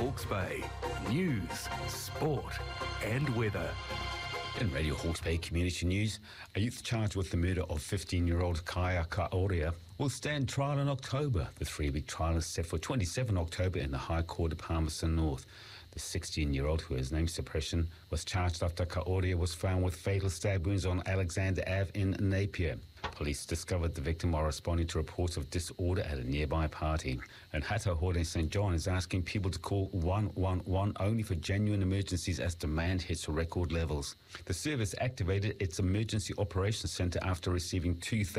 Hawke's Bay. News, sport and weather. In Radio Hawke's Bay Community News, a youth charged with the murder of 15-year-old Kaya Kaoria will stand trial in October. The 3-week trial is set for 27 October in the High Court of Palmerston North. The 16-year-old, who has name suppression, was charged after Kaoria was found with fatal stab wounds on Alexander Ave in Napier. Police discovered the victim while responding to reports of disorder at a nearby party. And Hato Horde in St. John is asking people to call 111 only for genuine emergencies as demand hits record levels. The service activated its emergency operations centre after receiving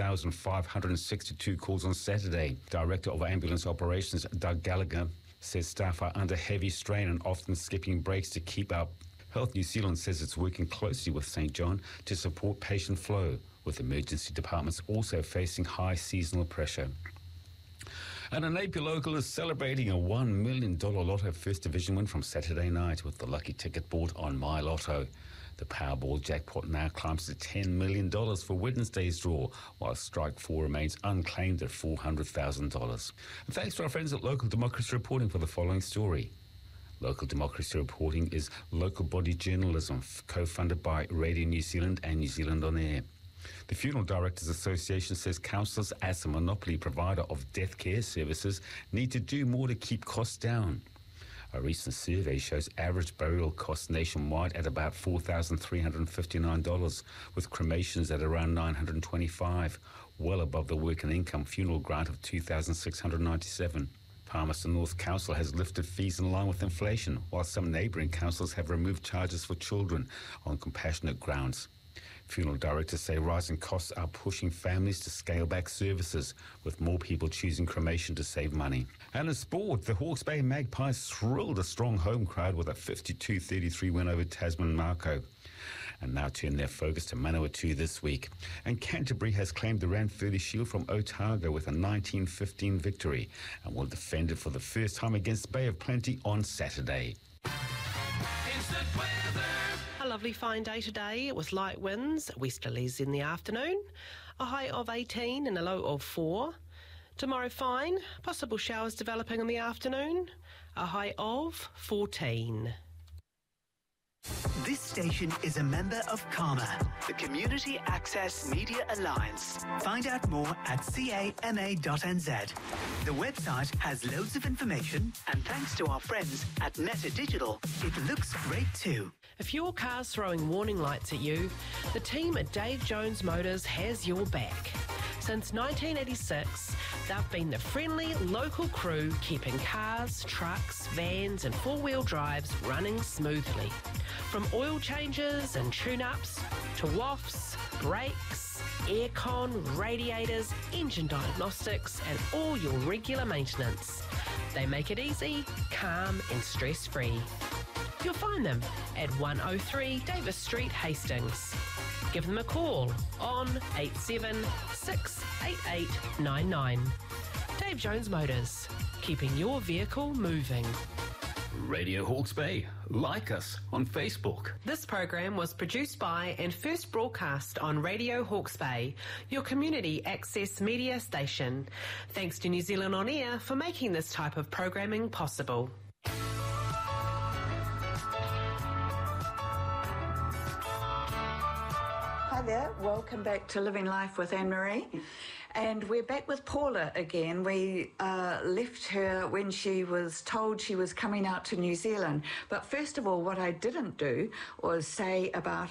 2,562 calls on Saturday. Director of Ambulance Operations, Doug Gallagher, says staff are under heavy strain and often skipping breaks to keep up. Health New Zealand says it's working closely with St. John to support patient flow, with emergency departments also facing high seasonal pressure. And a Napier local is celebrating a $1 million Lotto First Division win from Saturday night with the lucky ticket bought on My Lotto. The Powerball jackpot now climbs to $10 million for Wednesday's draw, while Strike 4 remains unclaimed at $400,000. And thanks to our friends at Local Democracy Reporting for the following story. Local Democracy Reporting is local body journalism co-funded by Radio New Zealand and New Zealand On Air. The Funeral Directors Association says councils, as a monopoly provider of death care services, need to do more to keep costs down. A recent survey shows average burial costs nationwide at about $4,359, with cremations at around $925, well above the working income funeral grant of $2,697. Palmerston North Council has lifted fees in line with inflation, while some neighbouring councils have removed charges for children on compassionate grounds. Funeral directors say rising costs are pushing families to scale back services, with more people choosing cremation to save money. And in sport, the Hawke's Bay Magpies thrilled a strong home crowd with a 52-33 win over Tasman Mako, and now turn their focus to Manawatu this week. And Canterbury has claimed the Ranfurly Shield from Otago with a 19-15 victory and will defend it for the first time against Bay of Plenty on Saturday. Instant weather. A lovely fine day today with light winds, westerlies in the afternoon, a high of 18 and a low of 4. Tomorrow fine, possible showers developing in the afternoon, a high of 14. This station is a member of CAMA, the Community Access Media Alliance. Find out more at cama.nz. The website has loads of information, and thanks to our friends at Meta Digital, it looks great too. If your car's throwing warning lights at you, the team at Dave Jones Motors has your back. Since 1986, they've been the friendly local crew keeping cars, trucks, vans and four-wheel drives running smoothly. From oil changes and tune-ups to wafts, brakes, aircon, radiators, engine diagnostics and all your regular maintenance. They make it easy, calm and stress-free. You'll find them at 103 Davis Street, Hastings. Give them a call on 87-688-99. Dave Jones Motors, keeping your vehicle moving. Radio Hawke's Bay. Like us on Facebook. This program was produced by and first broadcast on Radio Hawke's Bay, your community access media station. Thanks to New Zealand On Air for making this type of programming possible. Hi there, welcome back to Living Life with Anne-Marie. And we're back with Paula again. We left her when she was told she was coming out to New Zealand. But first of all, what I didn't do was say about